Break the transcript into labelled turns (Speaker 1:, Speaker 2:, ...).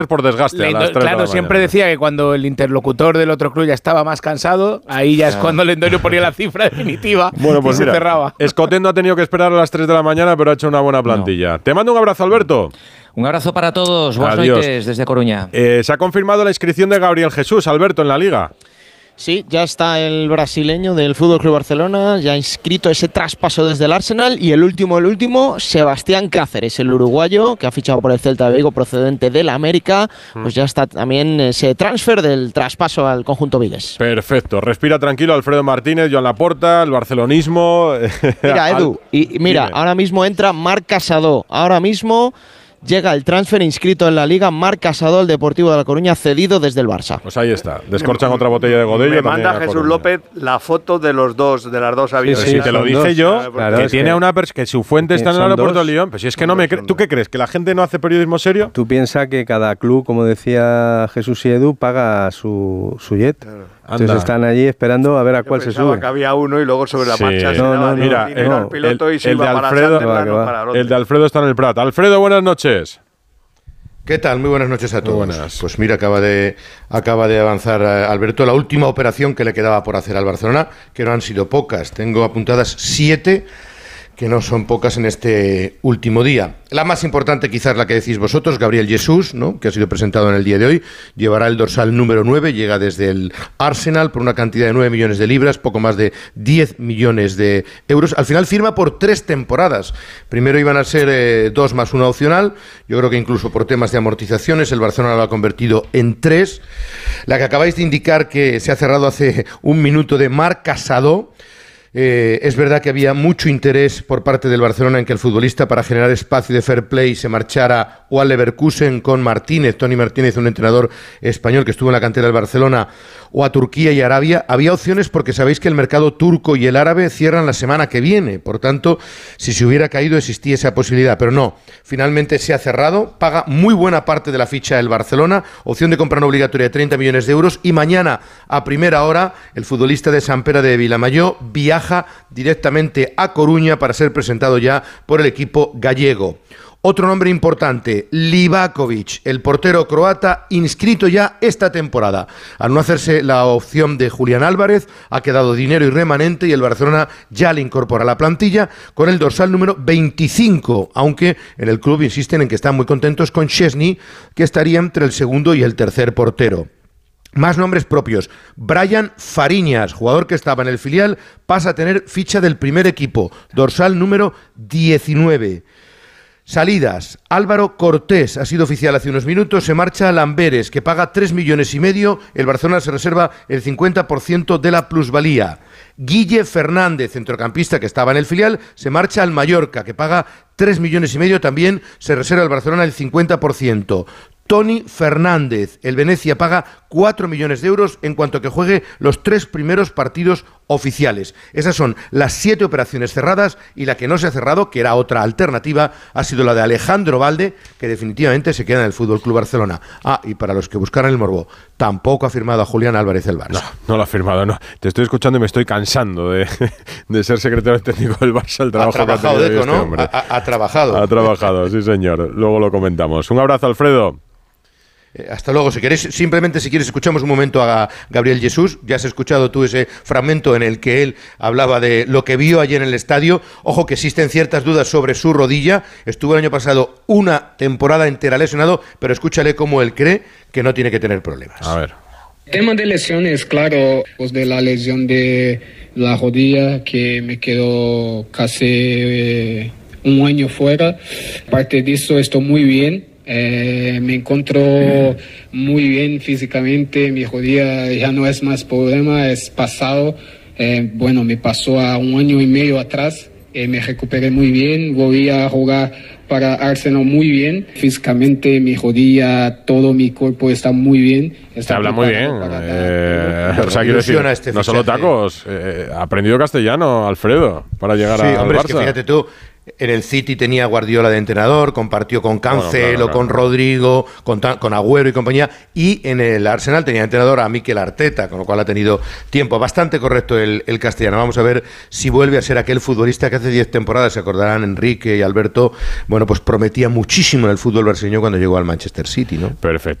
Speaker 1: por desgaste. A las 3
Speaker 2: claro,
Speaker 1: de la
Speaker 2: siempre
Speaker 1: mañana.
Speaker 2: decía que cuando el interlocutor del otro club ya estaba más cansado, ahí ya es cuando Lendoiro ponía la cifra definitiva
Speaker 1: Bueno, pues
Speaker 2: y se
Speaker 1: mira,
Speaker 2: cerraba.
Speaker 1: Escotendo ha tenido que esperar a las 3 de la mañana, pero ha hecho una buena plantilla. Te mando un abrazo, Alberto.
Speaker 3: Un abrazo para todos. Buenas
Speaker 1: Adiós.
Speaker 3: noches desde Coruña.
Speaker 1: Se ha confirmado la inscripción de Gabriel Jesús, Alberto, en la Liga.
Speaker 4: Sí, ya está el brasileño del Fútbol Club Barcelona, ya ha inscrito ese traspaso desde el Arsenal. Y el último, Sebastián Cáceres, el uruguayo que ha fichado por el Celta de Vigo procedente del América. Pues ya está también ese transfer del traspaso al conjunto vigués.
Speaker 1: Perfecto, respira tranquilo Alfredo Martínez, Joan Laporta, el barcelonismo.
Speaker 4: Mira, Edu, y mira,
Speaker 1: Dime.
Speaker 4: ahora mismo entra Marc Casado. Ahora mismo llega el transfer inscrito en la Liga, Marc Casado, el Deportivo de La Coruña, cedido desde el Barça.
Speaker 1: Pues ahí está, descorchan otra botella de Godello.
Speaker 5: Me
Speaker 1: también
Speaker 5: manda
Speaker 1: a
Speaker 5: Jesús
Speaker 1: Coruña.
Speaker 5: López la foto de las dos aviones.
Speaker 1: Sí, te lo dije yo,
Speaker 6: Claro,
Speaker 1: que
Speaker 6: es
Speaker 1: tiene
Speaker 6: que-
Speaker 1: a una que su fuente está en el
Speaker 6: son
Speaker 1: aeropuerto
Speaker 6: dos.
Speaker 1: de Lyon. Pues si es que no me ¿Tú qué crees? ¿Que la gente no hace periodismo serio?
Speaker 6: Tú piensas que cada club, como decía Jesús y Edu, paga su jet. Entonces
Speaker 1: Anda.
Speaker 6: están allí esperando a ver a
Speaker 5: Yo
Speaker 6: cuál se
Speaker 5: pensaba
Speaker 6: sube.
Speaker 5: que había uno y luego sobre la
Speaker 1: Sí.
Speaker 5: marcha se
Speaker 6: No,
Speaker 5: daba
Speaker 6: no, no,
Speaker 5: mira,
Speaker 6: no,
Speaker 5: al piloto y se
Speaker 1: el de
Speaker 5: iba para
Speaker 1: Alfredo-
Speaker 5: Sunderland o
Speaker 6: que va.
Speaker 5: para Londres.
Speaker 1: El de Alfredo está en el Prat. Alfredo, buenas noches.
Speaker 7: ¿Qué tal? Muy buenas noches a todos.
Speaker 1: buenas.
Speaker 7: Pues mira, acaba de avanzar Alberto la última operación que le quedaba por hacer al Barcelona, que no han sido pocas. Tengo apuntadas 7, que no son pocas en este último día. La más importante quizás la que decís vosotros, Gabriel Jesús, ¿no?, que ha sido presentado en el día de hoy, llevará el dorsal número 9, llega desde el Arsenal por una cantidad de 9 millones de libras, poco más de 10 millones de euros. Al final firma por 3 temporadas. Primero iban a ser 2 más una opcional. Yo creo que incluso por temas de amortizaciones el Barcelona lo ha convertido en 3. La que acabáis de indicar que se ha cerrado hace un minuto de Marc Casado. Es verdad que había mucho interés por parte del Barcelona en que el futbolista, para generar espacio de fair play, se marchara o al Leverkusen con Martínez, Toni Martínez, un entrenador español que estuvo en la cantera del Barcelona, o a Turquía y Arabia. Había opciones porque sabéis que el mercado turco y el árabe cierran la semana que viene. Por tanto, si se hubiera caído existía esa posibilidad, pero no. Finalmente se ha cerrado, paga muy buena parte de la ficha del Barcelona, opción de compra no obligatoria de 30 millones de euros, y mañana a primera hora el futbolista de Sant Pere de Vilamayó viaja directamente a Coruña para ser presentado ya por el equipo gallego. Otro nombre importante, Livakovic, el portero croata, inscrito ya esta temporada. Al no hacerse la opción de Julián Álvarez, ha quedado dinero y remanente y el Barcelona ya le incorpora a la plantilla con el dorsal número 25, aunque en el club insisten en que están muy contentos con Szczesny, que estaría entre el segundo y el tercer portero. Más nombres propios. Brian Fariñas, jugador que estaba en el filial, pasa a tener ficha del primer equipo, dorsal número 19. Salidas. Álvaro Cortés ha sido oficial hace unos minutos, se marcha a Lamberes, que paga 3,5 millones. El Barcelona se reserva el 50% de la plusvalía. Guille Fernández, centrocampista que estaba en el filial, se marcha al Mallorca, que paga 3,5 millones, también se reserva al Barcelona el 50%. Toni Fernández, el Venezia, paga 4 millones de euros en cuanto que juegue los 3 primeros partidos oficiales. Esas son las 7 operaciones cerradas, y la que no se ha cerrado, que era otra alternativa, ha sido la de Alejandro Valde, que definitivamente se queda en el Fútbol Club Barcelona. Y para los que buscaran el morbo, tampoco ha firmado a Julián Álvarez el Barça.
Speaker 1: No lo ha firmado, no. Te estoy escuchando y me estoy cansando de ser secretario técnico del Barça. El trabajo
Speaker 7: Ha trabajado,
Speaker 1: que ha tenido
Speaker 7: Deco,
Speaker 1: este
Speaker 7: ¿no?
Speaker 1: hombre.
Speaker 7: Ha trabajado.
Speaker 1: Ha trabajado, sí señor. Luego lo comentamos. Un abrazo, Alfredo.
Speaker 7: Hasta luego. Si quieres, simplemente si quieres, escuchamos un momento a Gabriel Jesús. Ya has escuchado tú ese fragmento en el que él hablaba de lo que vio ayer en el estadio. Ojo que existen ciertas dudas sobre su rodilla. Estuvo el año pasado una temporada entera lesionado, pero escúchale cómo él cree que no tiene que tener problemas.
Speaker 1: A ver.
Speaker 8: Tema de lesiones, claro, pues de la lesión de la rodilla que me quedó casi un año fuera. Aparte de eso, estoy muy bien. Me encuentro muy bien físicamente, mi rodilla ya no es más problema, es pasado. Bueno, me pasó a un año y medio atrás, me recuperé muy bien, volví a jugar para Arsenal muy bien. Físicamente, mi rodilla, todo mi cuerpo está muy bien.
Speaker 1: Se habla muy bien. O sea, quiero decir,
Speaker 7: este
Speaker 1: no solo
Speaker 7: fichaje.
Speaker 1: tacos. Ha aprendido castellano, Alfredo, para llegar
Speaker 7: Sí,
Speaker 1: al
Speaker 7: hombre,
Speaker 1: Barça.
Speaker 7: es que fíjate tú, En el City tenía a Guardiola de entrenador, compartió con Cancelo, con Rodrigo, con Agüero y compañía, y en el Arsenal tenía entrenador a Mikel Arteta, con lo cual ha tenido tiempo. Bastante correcto el castellano. Vamos a ver si vuelve a ser aquel futbolista que hace 10 temporadas, se acordarán Enrique y Alberto, bueno, pues prometía muchísimo en el fútbol brasileño cuando llegó al Manchester City, ¿no?
Speaker 1: Perfecto.